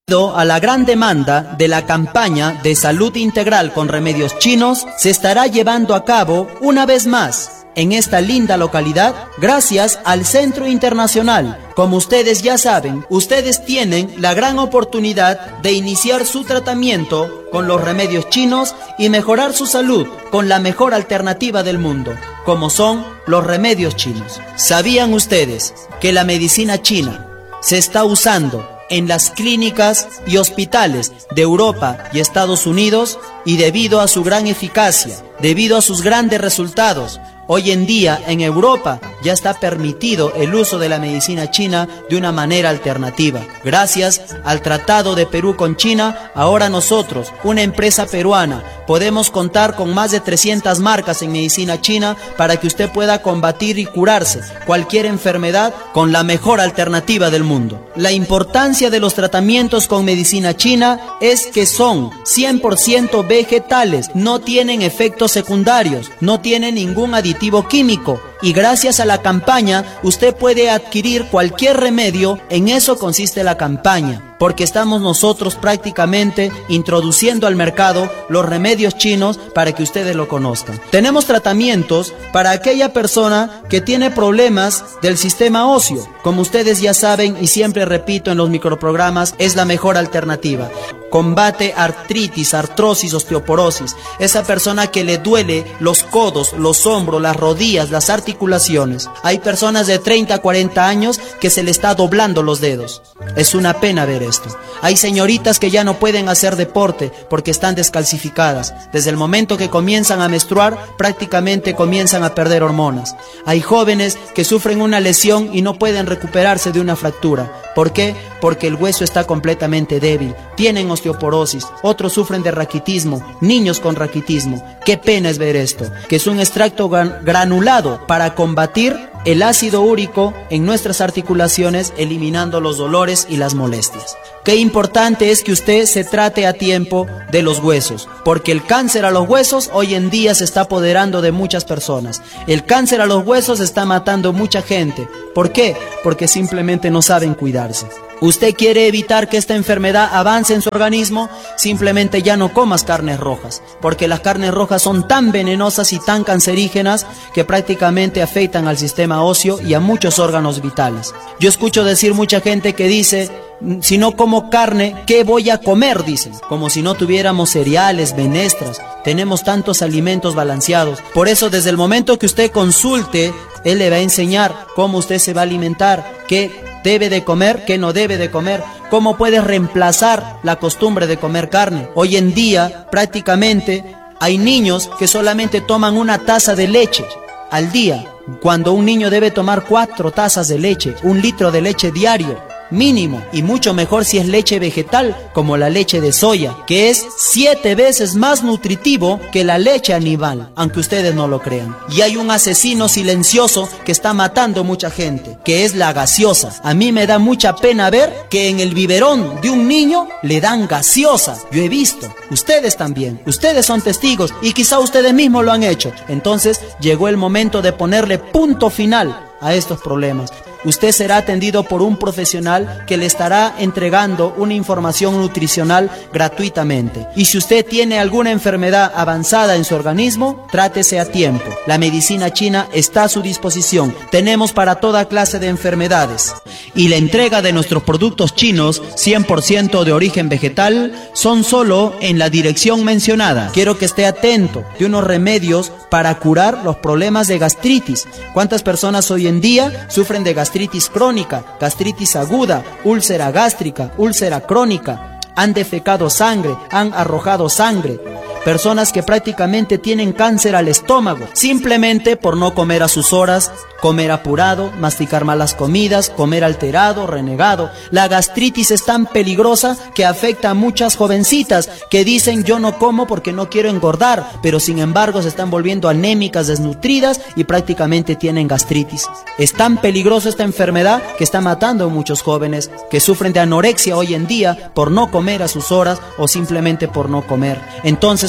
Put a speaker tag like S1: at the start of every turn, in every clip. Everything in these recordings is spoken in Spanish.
S1: Debido a la gran demanda de la campaña de salud integral con remedios chinos, se estará llevando a cabo una vez más en esta linda localidad, gracias al Centro Internacional. Como ustedes ya saben, ustedes tienen la gran oportunidad de iniciar su tratamiento con los remedios chinos y mejorar su salud con la mejor alternativa del mundo, como son los remedios chinos. ¿Sabían ustedes que la medicina china se está usando en las clínicas y hospitales de Europa y Estados Unidos? Y debido a su gran eficacia, debido a sus grandes resultados, hoy en día en Europa ya está permitido el uso de la medicina china de una manera alternativa. Gracias al Tratado de Perú con China, ahora nosotros, una empresa peruana, podemos contar con más de 300 marcas en medicina china para que usted pueda combatir y curarse cualquier enfermedad con la mejor alternativa del mundo. La importancia de los tratamientos con medicina china es que son 100% vegetales, no tienen efectos secundarios, no tienen ningún aditivo químico. Y gracias a la campaña usted puede adquirir cualquier remedio. En eso consiste la campaña, porque estamos nosotros prácticamente introduciendo al mercado los remedios chinos para que ustedes lo conozcan. Tenemos tratamientos para aquella persona que tiene problemas del sistema óseo. Como ustedes ya saben y siempre repito en los microprogramas, es la mejor alternativa. Combate artritis, artrosis, osteoporosis. Esa persona que le duele los codos, los hombros, las rodillas, las articulaciones. Hay personas de 30 a 40 años que se le está doblando los dedos. Es una pena ver esto. Hay señoritas que ya no pueden hacer deporte porque están descalcificadas. Desde el momento que comienzan a menstruar, prácticamente comienzan a perder hormonas. Hay jóvenes que sufren una lesión y no pueden recuperarse de una fractura. ¿Por qué? Porque el hueso está completamente débil. Tienen osteoporosis, otros sufren de raquitismo, niños con raquitismo. Qué pena es ver esto, que es un extracto granulado para combatir el ácido úrico en nuestras articulaciones, eliminando los dolores y las molestias. Qué importante es que usted se trate a tiempo de los huesos, porque el cáncer a los huesos hoy en día se está apoderando de muchas personas. El cáncer a los huesos está matando mucha gente. ¿Por qué? Porque simplemente no saben cuidarse. ¿Usted quiere evitar que esta enfermedad avance en su organismo? Simplemente ya no comas carnes rojas, porque las carnes rojas son tan venenosas y tan cancerígenas que prácticamente afectan al sistema óseo y a muchos órganos vitales. Yo escucho decir mucha gente que dice: si no como carne, ¿qué voy a comer?, dicen, como si no tuviéramos cereales, menestras. Tenemos tantos alimentos balanceados. Por eso, desde el momento que usted consulte, él le va a enseñar cómo usted se va a alimentar, qué debe de comer, qué no debe de comer, cómo puede reemplazar la costumbre de comer carne. Hoy en día, prácticamente, hay niños que solamente toman una taza de leche al día, cuando un niño debe tomar 4 tazas de leche, 1 litro de leche diario. Mínimo, y mucho mejor si es leche vegetal, como la leche de soya, que es 7 veces más nutritivo que la leche animal, aunque ustedes no lo crean. Y hay un asesino silencioso que está matando mucha gente, que es la gaseosa. A mí me da mucha pena ver que en el biberón de un niño le dan gaseosa. Yo he visto, ustedes también, ustedes son testigos y quizá ustedes mismos lo han hecho. Entonces llegó el momento de ponerle punto final a estos problemas. Usted será atendido por un profesional que le estará entregando una información nutricional gratuitamente. Y si usted tiene alguna enfermedad avanzada en su organismo, trátese a tiempo. La medicina china está a su disposición. Tenemos para toda clase de enfermedades. Y la entrega de nuestros productos chinos 100% de origen vegetal son solo en la dirección mencionada. Quiero que esté atento de unos remedios para curar los problemas de gastritis. ¿Cuántas personas hoy en día sufren de gastritis crónica, gastritis aguda, úlcera gástrica, úlcera crónica? Han defecado sangre, han arrojado sangre. Personas que prácticamente tienen cáncer al estómago, simplemente por no comer a sus horas, comer apurado, masticar malas comidas, comer alterado, renegado. La gastritis es tan peligrosa que afecta a muchas jovencitas que dicen: yo no como porque no quiero engordar, pero sin embargo se están volviendo anémicas, desnutridas y prácticamente tienen gastritis. Es tan peligrosa esta enfermedad que está matando a muchos jóvenes que sufren de anorexia hoy en día por no comer a sus horas o simplemente por no comer. Entonces,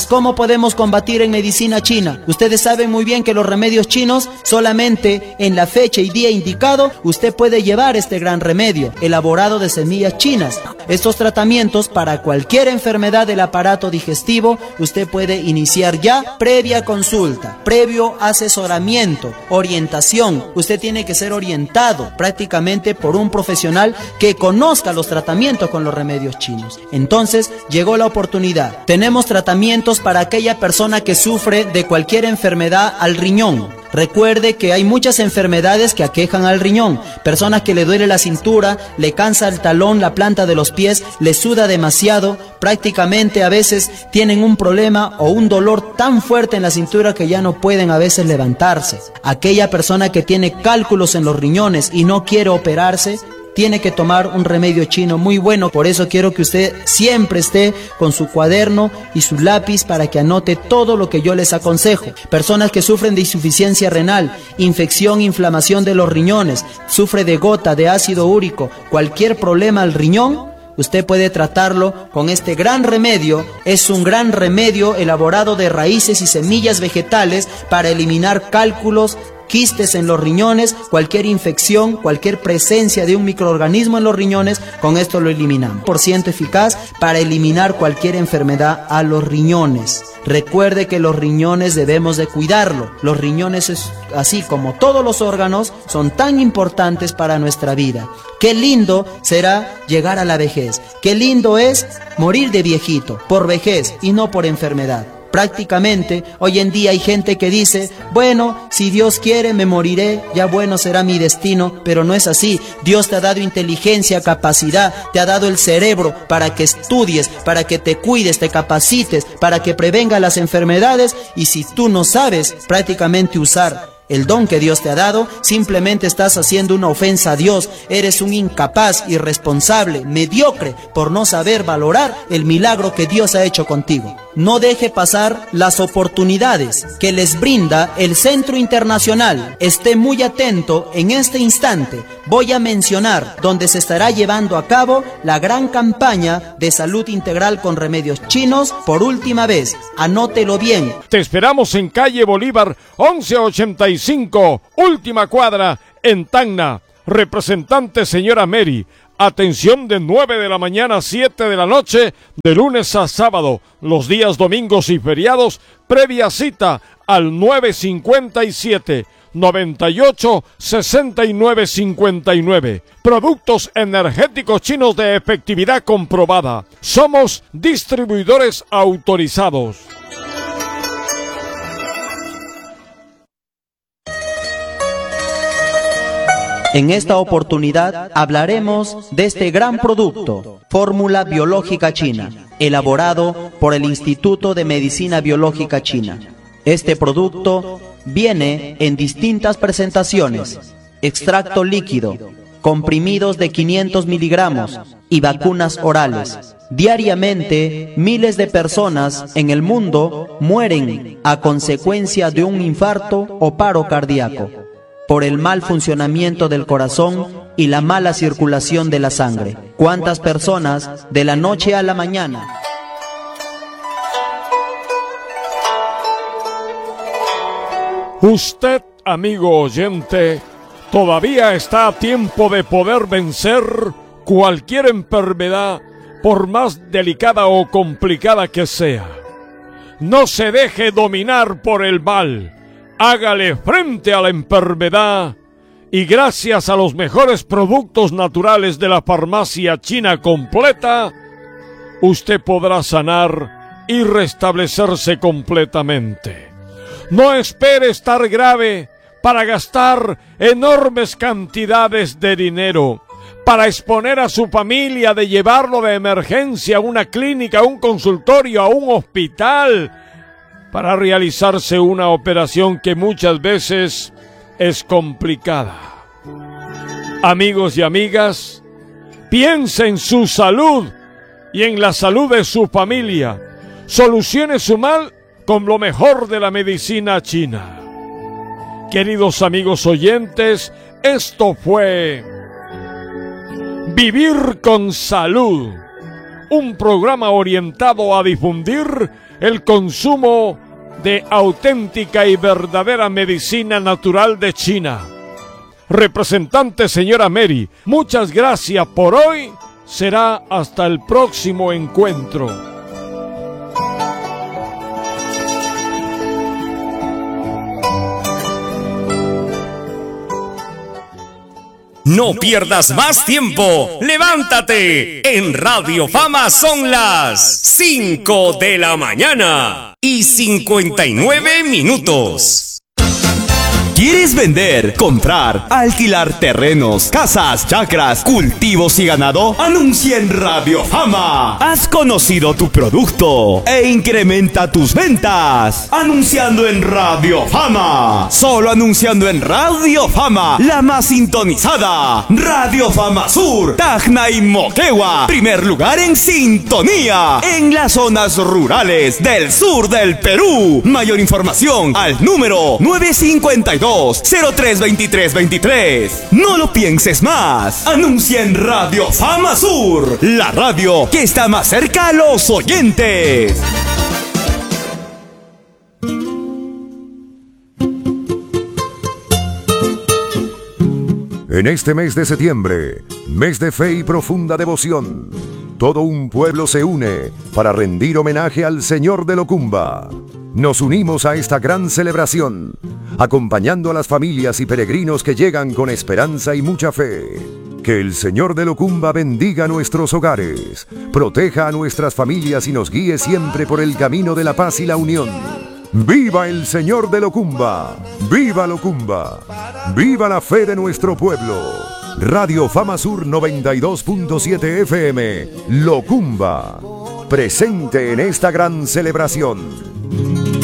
S1: Entonces, ¿cómo podemos combatir en medicina china? Ustedes saben muy bien que los remedios chinos, solamente en la fecha y día indicado, usted puede llevar este gran remedio, elaborado de semillas chinas. Estos tratamientos para cualquier enfermedad del aparato digestivo, usted puede iniciar ya previa consulta, previo asesoramiento, orientación. Usted tiene que ser orientado prácticamente por un profesional que conozca los tratamientos con los remedios chinos. Entonces, llegó la oportunidad. Tenemos tratamientos para aquella persona que sufre de cualquier enfermedad al riñón. Recuerde que hay muchas enfermedades que aquejan al riñón. Personas que le duele la cintura, le cansa el talón, la planta de los pies, le suda demasiado. Prácticamente a veces tienen un problema o un dolor tan fuerte en la cintura que ya no pueden a veces levantarse. Aquella persona que tiene cálculos en los riñones y no quiere operarse, tiene que tomar un remedio chino muy bueno. Por eso quiero que usted siempre esté con su cuaderno y su lápiz para que anote todo lo que yo les aconsejo. Personas que sufren de insuficiencia renal, infección, inflamación de los riñones, sufre de gota, de ácido úrico, cualquier problema al riñón, usted puede tratarlo con este gran remedio. Es un gran remedio elaborado de raíces y semillas vegetales para eliminar cálculos, quistes en los riñones, cualquier infección, cualquier presencia de un microorganismo en los riñones. Con esto lo eliminamos. 100% eficaz para eliminar cualquier enfermedad a los riñones. Recuerde que los riñones debemos de cuidarlo. Los riñones, así como todos los órganos, son tan importantes para nuestra vida. Qué lindo será llegar a la vejez. Qué lindo es morir de viejito, por vejez y no por enfermedad. Prácticamente, hoy en día hay gente que dice, bueno, si Dios quiere me moriré, ya bueno será mi destino, pero no es así. Dios te ha dado inteligencia, capacidad, te ha dado el cerebro para que estudies, para que te cuides, te capacites, para que prevenga las enfermedades, y si tú no sabes prácticamente usar el don que Dios te ha dado, simplemente estás haciendo una ofensa a Dios. Eres un incapaz, irresponsable, mediocre, por no saber valorar el milagro que Dios ha hecho contigo. No deje pasar las oportunidades que les brinda el Centro Internacional. Esté muy atento en este instante. Voy a mencionar donde se estará llevando a cabo la gran campaña de salud integral con remedios chinos por última vez. Anótelo bien.
S2: Te esperamos en calle Bolívar 1185, última cuadra, en Tacna. Representante señora Mary. Atención de 9 de la mañana a 7 de la noche, de lunes a sábado. Los días domingos y feriados, previa cita al 957-98-6959. Productos energéticos chinos de efectividad comprobada. Somos distribuidores autorizados.
S1: En esta oportunidad hablaremos de este gran producto, Fórmula Biológica China, elaborado por el Instituto de Medicina Biológica China. Este producto viene en distintas presentaciones: extracto líquido, comprimidos de 500 miligramos y vacunas orales. Diariamente, miles de personas en el mundo mueren a consecuencia de un infarto o paro cardíaco, por el mal funcionamiento del corazón y la mala circulación de la sangre. ¿Cuántas personas de la noche a la mañana?
S2: Usted, amigo oyente, todavía está a tiempo de poder vencer cualquier enfermedad, por más delicada o complicada que sea. No se deje dominar por el mal. Hágale frente a la enfermedad y gracias a los mejores productos naturales de la farmacia china completa, usted podrá sanar y restablecerse completamente. No espere estar grave para gastar enormes cantidades de dinero, para exponer a su familia de llevarlo de emergencia a una clínica, a un consultorio, a un hospital, para realizarse una operación que muchas veces es complicada. Amigos y amigas, piense en su salud y en la salud de su familia. Solucione su mal con lo mejor de la medicina china. Queridos amigos oyentes, esto fue Vivir con Salud, un programa orientado a difundir el consumo de auténtica y verdadera medicina natural de China. Representante señora Mary, muchas gracias por hoy. Será hasta el próximo encuentro.
S3: No pierdas más tiempo. ¡Levántate! En Radio Fama son las 5 de la mañana y 59 minutos.
S4: ¿Quieres vender, comprar, alquilar terrenos, casas, chacras, cultivos y ganado? Anuncia en Radio Fama. Has conocido tu producto e incrementa tus ventas. Anunciando en Radio Fama. Solo anunciando en Radio Fama, la más sintonizada. Radio Fama Sur, Tacna y Moquegua. Primer lugar en sintonía en las zonas rurales del sur del Perú. Mayor información al número 952-032323. No lo pienses más. Anuncia en Radio Fama Sur, la radio que está más cerca a los oyentes.
S5: En este mes de septiembre, mes de fe y profunda devoción, todo un pueblo se une para rendir homenaje al Señor de Locumba. Nos unimos a esta gran celebración, acompañando a las familias y peregrinos que llegan con esperanza y mucha fe. Que el Señor de Locumba bendiga nuestros hogares, proteja a nuestras familias y nos guíe siempre por el camino de la paz y la unión. ¡Viva el Señor de Locumba! ¡Viva Locumba! ¡Viva la fe de nuestro pueblo! Radio Fama Sur 92.7 FM, Locumba, presente en esta gran celebración.